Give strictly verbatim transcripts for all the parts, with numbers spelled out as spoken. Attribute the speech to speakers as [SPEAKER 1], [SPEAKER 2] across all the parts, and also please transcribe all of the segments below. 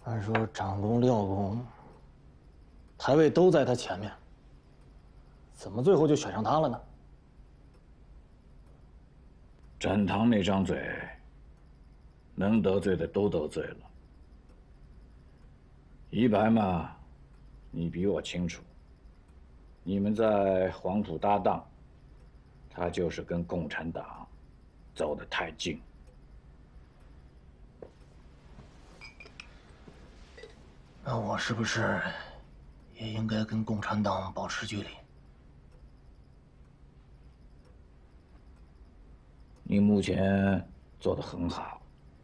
[SPEAKER 1] 按说长公、廖公，台位都在他前面，怎么最后就选上他了呢？
[SPEAKER 2] 展堂那张嘴，能得罪的都得罪了。一白嘛，你比我清楚。你们在黄埔搭档，他就是跟共产党走得太近。
[SPEAKER 1] 那我是不是也应该跟共产党保持距离？
[SPEAKER 2] 你目前做得很好，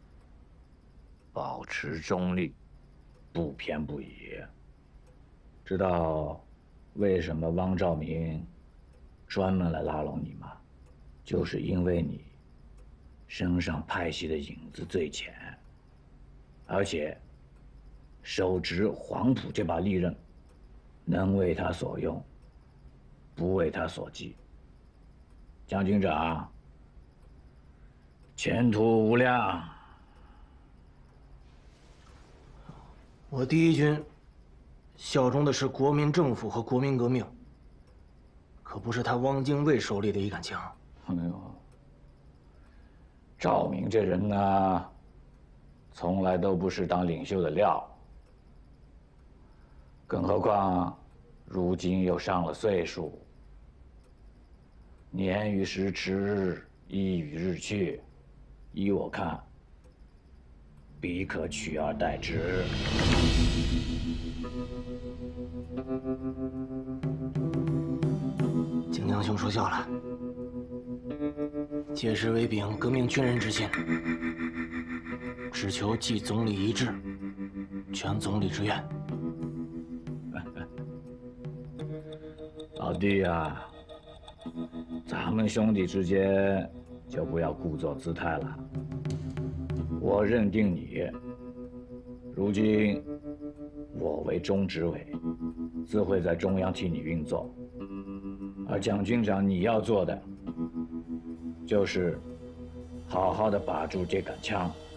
[SPEAKER 2] 保持中立，不偏不倚。知道为什么汪兆铭专门来拉拢你吗？就是因为你身上派系的影子最浅，而且手执黄埔这把利刃，能为他所用，不为他所忌。将军长，前途无量。
[SPEAKER 1] 我第一军效忠的是国民政府和国民革命，可不是他汪精卫手里的一杆枪。
[SPEAKER 2] 哎呦，赵敏这人呢，从来都不是当领袖的料。更何况，如今又上了岁数，年逾时驰，一与日去，依我看，彼可取而代之。
[SPEAKER 1] 景阳兄说笑了，届时为秉革命军人之心，只求继总理遗志，全总理之愿。
[SPEAKER 2] 老弟呀，咱们兄弟之间就不要故作姿态了。我认定你，如今我为中执委，自会在中央替你运作。而蒋军长，你要做的就是好好的把住这杆枪，